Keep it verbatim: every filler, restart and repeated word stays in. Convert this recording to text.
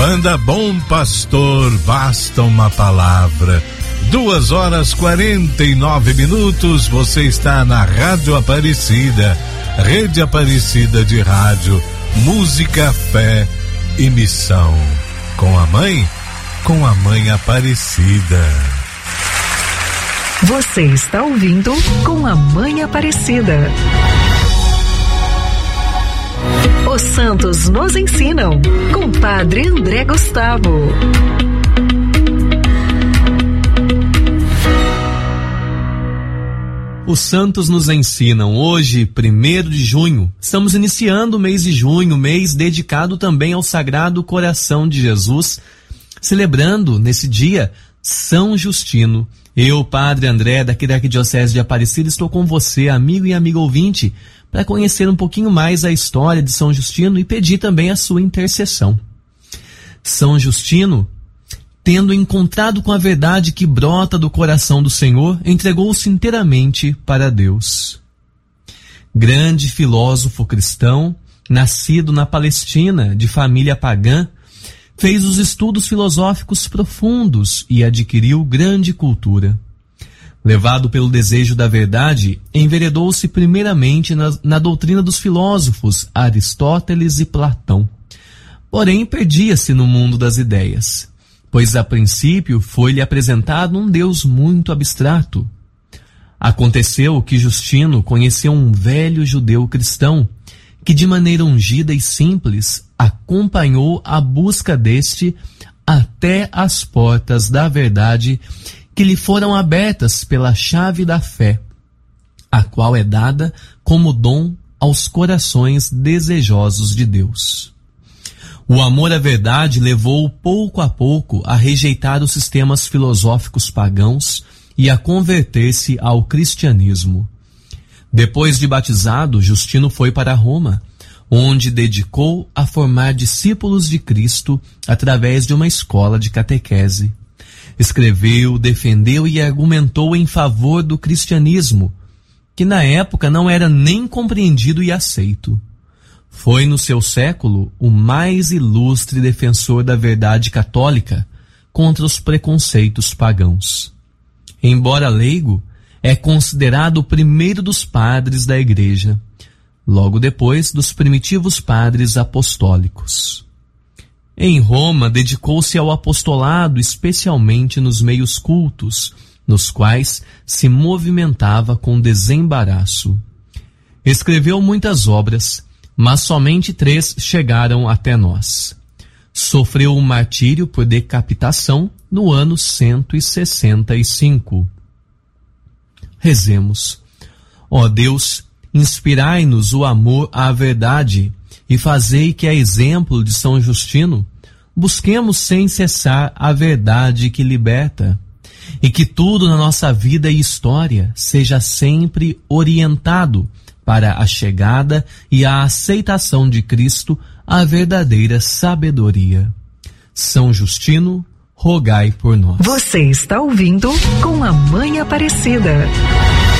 Banda Bom Pastor, basta uma palavra. Duas horas quarenta e nove minutos, você está na Rádio Aparecida, Rede Aparecida de Rádio, música, fé e missão. Com a mãe, com a mãe Aparecida. Você está ouvindo Com a Mãe Aparecida. Os Santos nos ensinam, com Padre André Gustavo. Os Santos nos ensinam. Hoje, primeiro de junho, estamos iniciando o mês de junho, mês dedicado também ao Sagrado Coração de Jesus, celebrando nesse dia São Justino. Eu, Padre André, daqui da Arquidiocese de Aparecida, estou com você, amigo e amigo ouvinte, para conhecer um pouquinho mais a história de São Justino e pedir também a sua intercessão. São Justino, tendo encontrado com a verdade que brota do coração do Senhor, entregou-se inteiramente para Deus. Grande filósofo cristão, nascido na Palestina, de família pagã, fez os estudos filosóficos profundos e adquiriu grande cultura. Levado pelo desejo da verdade, enveredou-se primeiramente na, na doutrina dos filósofos Aristóteles e Platão. Porém, perdia-se no mundo das ideias, pois a princípio foi-lhe apresentado um Deus muito abstrato. Aconteceu que Justino conheceu um velho judeu cristão, que de maneira ungida e simples acompanhou a busca deste até as portas da verdade que lhe foram abertas pela chave da fé, a qual é dada como dom aos corações desejosos de Deus. O amor à verdade levou-o pouco a pouco a rejeitar os sistemas filosóficos pagãos e a converter-se ao cristianismo. Depois de batizado, Justino foi para Roma, onde dedicou a formar discípulos de Cristo através de uma escola de catequese. Escreveu, defendeu e argumentou em favor do cristianismo, que na época não era nem compreendido e aceito. Foi no seu século o mais ilustre defensor da verdade católica contra os preconceitos pagãos. Embora leigo, é considerado o primeiro dos padres da Igreja, logo depois dos primitivos padres apostólicos. Em Roma, dedicou-se ao apostolado, especialmente nos meios cultos, nos quais se movimentava com desembaraço. Escreveu muitas obras, mas somente três chegaram até nós. Sofreu um martírio por decapitação no ano cento e sessenta e cinco. Rezemos. Ó Deus, inspirai-nos o amor à verdade e fazei que, a exemplo de São Justino, busquemos sem cessar a verdade que liberta, e que tudo na nossa vida e história seja sempre orientado para a chegada e a aceitação de Cristo, a verdadeira sabedoria. São Justino, rogai por nós. Você está ouvindo Com a Mãe Aparecida.